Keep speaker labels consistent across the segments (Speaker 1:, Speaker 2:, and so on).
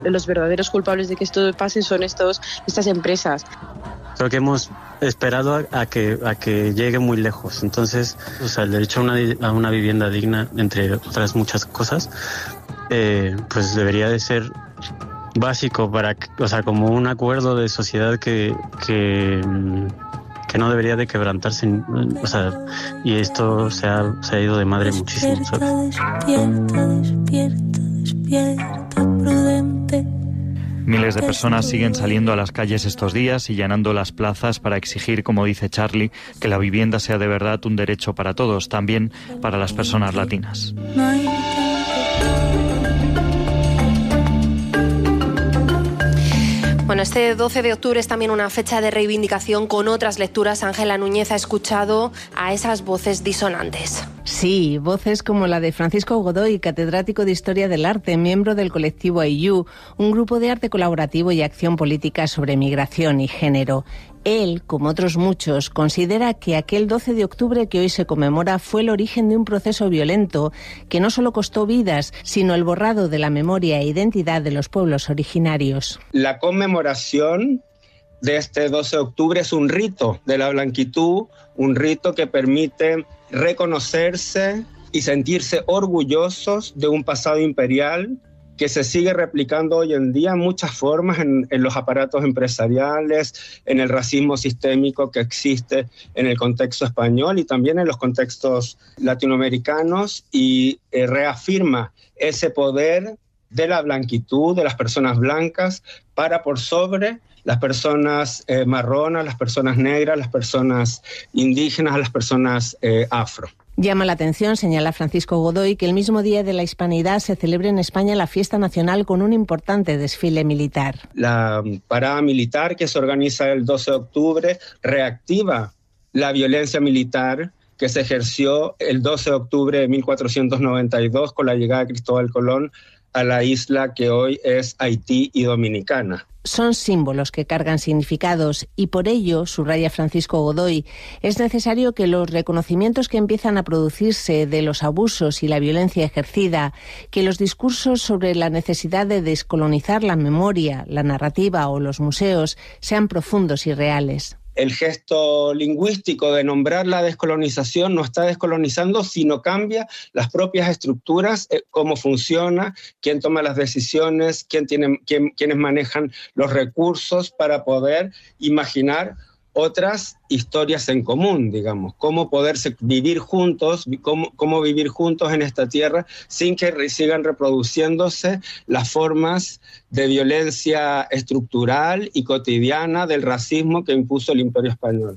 Speaker 1: Los verdaderos culpables de que esto pase son estas empresas.
Speaker 2: Creo que hemos esperado a que llegue muy lejos. Entonces, el derecho a una vivienda digna, entre otras muchas cosas, pues debería de ser básico como un acuerdo de sociedad que no debería de quebrantarse, y esto se ha ido de madre muchísimo, ¿sabes?
Speaker 3: Despierta, prudente. Miles de personas siguen saliendo a las calles estos días y llenando las plazas para exigir, como dice Charlie, que la vivienda sea de verdad un derecho para todos, también para las personas latinas.
Speaker 4: Bueno, este 12 de octubre es también una fecha de reivindicación con otras lecturas. Ángela Núñez ha escuchado a esas voces disonantes.
Speaker 5: Sí, voces como la de Francisco Godoy, catedrático de Historia del Arte, miembro del colectivo AIU, un grupo de arte colaborativo y acción política sobre migración y género. Él, como otros muchos, considera que aquel 12 de octubre que hoy se conmemora fue el origen de un proceso violento que no solo costó vidas, sino el borrado de la memoria e identidad de los pueblos originarios.
Speaker 6: La conmemoración de este 12 de octubre es un rito de la blanquitud, un rito que permite reconocerse y sentirse orgullosos de un pasado imperial que se sigue replicando hoy en día en muchas formas en los aparatos empresariales, en el racismo sistémico que existe en el contexto español y también en los contextos latinoamericanos, y reafirma ese poder de la blanquitud, de las personas blancas, para por sobre las personas marronas, las personas negras, las personas indígenas, las personas afro.
Speaker 5: Llama la atención, señala Francisco Godoy, que el mismo día de la Hispanidad se celebre en España la fiesta nacional con un importante desfile militar.
Speaker 6: La parada militar que se organiza el 12 de octubre reactiva la violencia militar que se ejerció el 12 de octubre de 1492 con la llegada de Cristóbal Colón a la isla que hoy es Haití y Dominicana.
Speaker 5: Son símbolos que cargan significados y por ello, subraya Francisco Godoy, es necesario que los reconocimientos que empiezan a producirse de los abusos y la violencia ejercida, que los discursos sobre la necesidad de descolonizar la memoria, la narrativa o los museos sean profundos y reales.
Speaker 6: El gesto lingüístico de nombrar la descolonización no está descolonizando, sino cambia las propias estructuras, cómo funciona, quién toma las decisiones, quiénes manejan los recursos para poder imaginar otras historias en común, digamos, cómo poderse vivir juntos, cómo vivir juntos en esta tierra sin que sigan reproduciéndose las formas de violencia estructural y cotidiana del racismo que impuso el Imperio Español.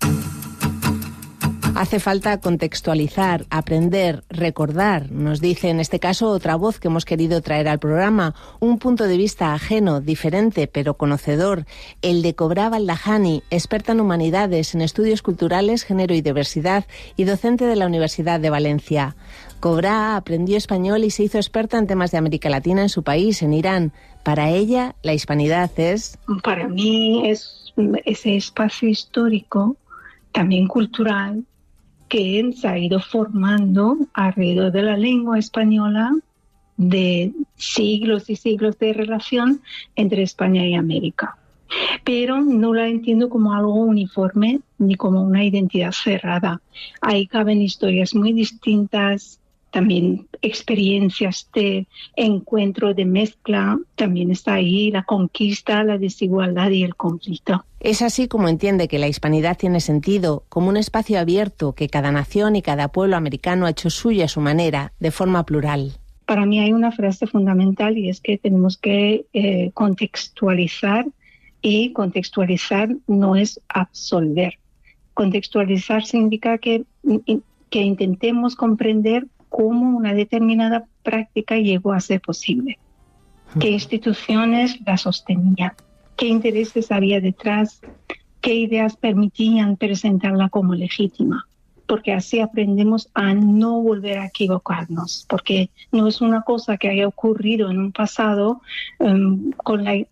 Speaker 5: Hace falta contextualizar, aprender, recordar, nos dice en este caso otra voz que hemos querido traer al programa, un punto de vista ajeno, diferente pero conocedor, el de Cobra Baldajani, experta en humanidades, en estudios culturales, género y diversidad y docente de la Universidad de Valencia. Cobra aprendió español y se hizo experta en temas de América Latina en su país, en Irán. Para ella, la hispanidad es...
Speaker 7: Para mí es ese espacio histórico, también cultural, que se ha ido formando alrededor de la lengua española de siglos y siglos de relación entre España y América. Pero no la entiendo como algo uniforme ni como una identidad cerrada. Ahí caben historias muy distintas, también experiencias de encuentro, de mezcla, también está ahí la conquista, la desigualdad y el conflicto.
Speaker 5: Es así como entiende que la hispanidad tiene sentido, como un espacio abierto que cada nación y cada pueblo americano ha hecho suyo a su manera, de forma plural.
Speaker 7: Para mí hay una frase fundamental y es que tenemos que contextualizar, y contextualizar no es absolver. Contextualizar significa que intentemos comprender cómo una determinada práctica llegó a ser posible, qué instituciones la sostenían, qué intereses había detrás, qué ideas permitían presentarla como legítima, porque así aprendemos a no volver a equivocarnos, porque no es una cosa que haya ocurrido en un pasado con la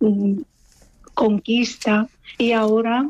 Speaker 7: conquista y ahora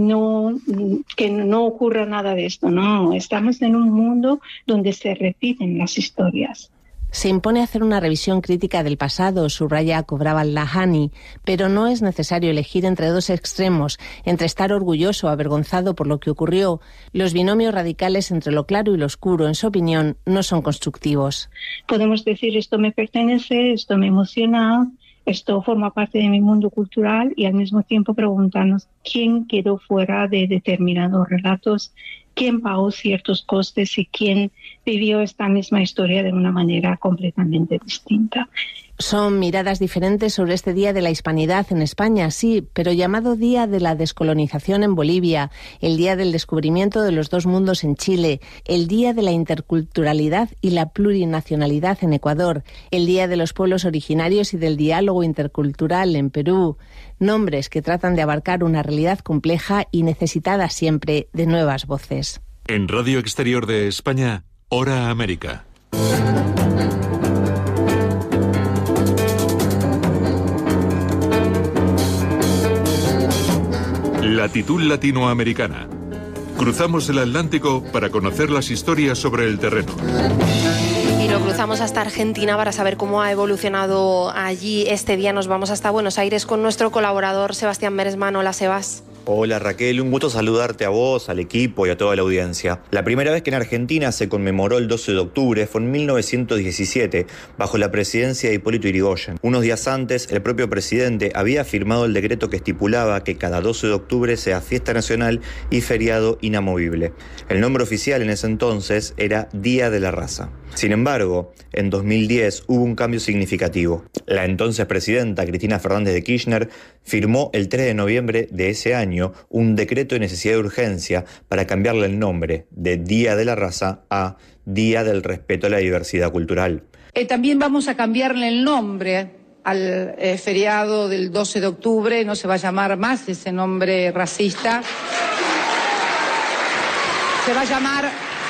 Speaker 7: que no ocurra nada de esto. No, estamos en un mundo donde se repiten las historias.
Speaker 5: Se impone hacer una revisión crítica del pasado, subraya Kobraval Lahani, pero no es necesario elegir entre dos extremos, entre estar orgulloso o avergonzado por lo que ocurrió. Los binomios radicales entre lo claro y lo oscuro, en su opinión, no son constructivos.
Speaker 7: Podemos decir esto me pertenece, esto me emociona, esto forma parte de mi mundo cultural y al mismo tiempo preguntarnos quién quedó fuera de determinados relatos, quién pagó ciertos costes y quién vivió esta misma historia de una manera completamente distinta.
Speaker 5: Son miradas diferentes sobre este Día de la Hispanidad en España, sí, pero llamado Día de la Descolonización en Bolivia, el Día del Descubrimiento de los Dos Mundos en Chile, el Día de la Interculturalidad y la Plurinacionalidad en Ecuador, el Día de los Pueblos Originarios y del Diálogo Intercultural en Perú. Nombres que tratan de abarcar una realidad compleja y necesitada siempre de nuevas voces.
Speaker 8: En Radio Exterior de España, Hora América. Latitud latinoamericana. Cruzamos el Atlántico para conocer las historias sobre el terreno.
Speaker 4: Y lo cruzamos hasta Argentina para saber cómo ha evolucionado allí este día. Nos vamos hasta Buenos Aires con nuestro colaborador Sebastián Meresman. Hola, Sebas.
Speaker 9: Hola Raquel, un gusto saludarte a vos, al equipo y a toda la audiencia. La primera vez que en Argentina se conmemoró el 12 de octubre fue en 1917, bajo la presidencia de Hipólito Yrigoyen. Unos días antes, el propio presidente había firmado el decreto que estipulaba que cada 12 de octubre sea fiesta nacional y feriado inamovible. El nombre oficial en ese entonces era Día de la Raza. Sin embargo, en 2010 hubo un cambio significativo. La entonces presidenta Cristina Fernández de Kirchner firmó el 3 de noviembre de ese año un decreto de necesidad de urgencia para cambiarle el nombre de Día de la Raza a Día del Respeto a la Diversidad Cultural.
Speaker 10: También vamos a cambiarle el nombre al feriado del 12 de octubre, no se va a llamar más ese nombre racista. Se va a llamar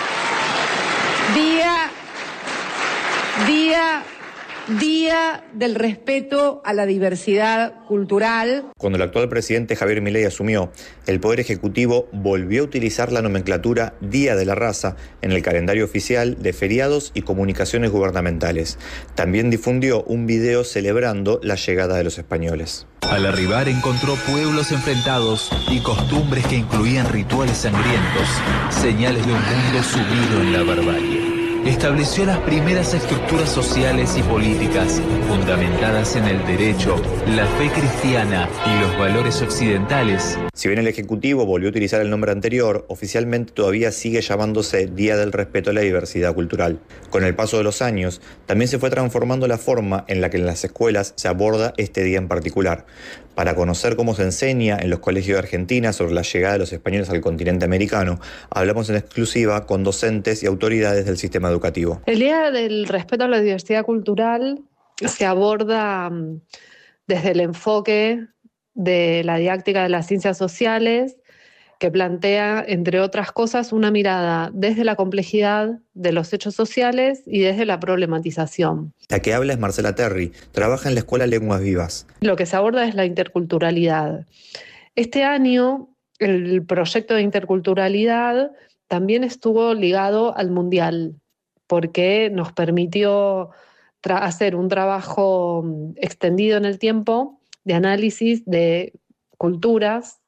Speaker 10: Día del Respeto a la Diversidad Cultural.
Speaker 9: Cuando el actual presidente Javier Milei asumió, el Poder Ejecutivo volvió a utilizar la nomenclatura Día de la Raza en el calendario oficial de feriados y comunicaciones gubernamentales. También difundió un video celebrando la llegada de los españoles.
Speaker 11: Al arribar encontró pueblos enfrentados y costumbres que incluían rituales sangrientos, señales de un mundo sumido en la barbarie. Estableció las primeras estructuras sociales y políticas fundamentadas en el derecho, la fe cristiana y los valores occidentales.
Speaker 9: Si bien el Ejecutivo volvió a utilizar el nombre anterior, oficialmente todavía sigue llamándose Día del Respeto a la Diversidad Cultural. Con el paso de los años, también se fue transformando la forma en la que en las escuelas se aborda este día en particular. Para conocer cómo se enseña en los colegios de Argentina sobre la llegada de los españoles al continente americano, hablamos en exclusiva con docentes y autoridades del sistema educativo.
Speaker 12: El Día del Respeto a la Diversidad Cultural se aborda desde el enfoque de la didáctica de las ciencias sociales, que plantea, entre otras cosas, una mirada desde la complejidad de los hechos sociales y desde la problematización.
Speaker 9: La que habla es Marcela Terry, trabaja en la Escuela Lenguas Vivas.
Speaker 12: Lo que se aborda es la interculturalidad. Este año, el proyecto de interculturalidad también estuvo ligado al Mundial, porque nos permitió hacer un trabajo extendido en el tiempo de análisis de culturas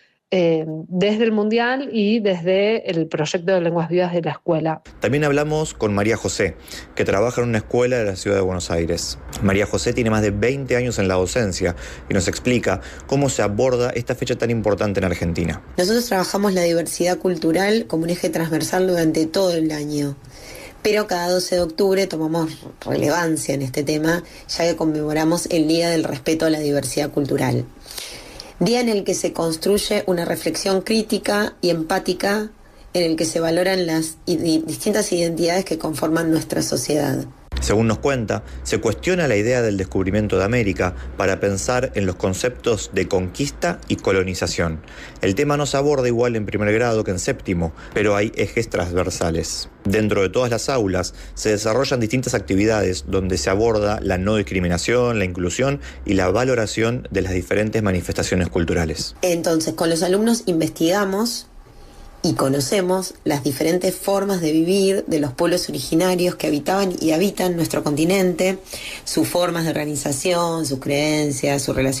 Speaker 12: desde el Mundial y desde el proyecto de Lenguas Vivas de la escuela.
Speaker 9: También hablamos con María José, que trabaja en una escuela de la ciudad de Buenos Aires. María José tiene más de 20 años en la docencia y nos explica cómo se aborda esta fecha tan importante en Argentina.
Speaker 13: Nosotros trabajamos la diversidad cultural como un eje transversal durante todo el año. Pero cada 12 de octubre tomamos relevancia en este tema, ya que conmemoramos el Día del Respeto a la Diversidad Cultural. Día en el que se construye una reflexión crítica y empática, en el que se valoran las distintas identidades que conforman nuestra sociedad.
Speaker 9: Según nos cuenta, se cuestiona la idea del descubrimiento de América para pensar en los conceptos de conquista y colonización. El tema no se aborda igual en primer grado que en séptimo, pero hay ejes transversales. Dentro de todas las aulas se desarrollan distintas actividades donde se aborda la no discriminación, la inclusión y la valoración de las diferentes manifestaciones culturales.
Speaker 13: Entonces, con los alumnos investigamos y conocemos las diferentes formas de vivir de los pueblos originarios que habitaban y habitan nuestro continente, sus formas de organización, sus creencias, sus relaciones